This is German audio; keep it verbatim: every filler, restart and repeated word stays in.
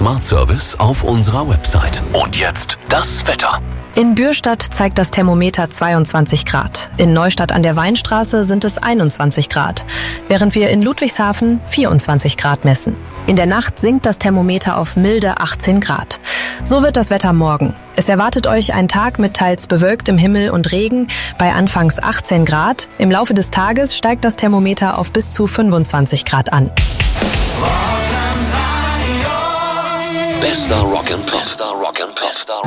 Smart Service auf unserer Website. Und jetzt das Wetter. In Bürstadt zeigt das Thermometer zweiundzwanzig Grad. In Neustadt an der Weinstraße sind es einundzwanzig Grad, während wir in Ludwigshafen vierundzwanzig Grad messen. In der Nacht sinkt das Thermometer auf milde achtzehn Grad. So wird das Wetter morgen. Es erwartet euch ein Tag mit teils bewölktem Himmel und Regen bei anfangs achtzehn Grad. Im Laufe des Tages steigt das Thermometer auf bis zu fünfundzwanzig Grad an. Bester Rock and Pop.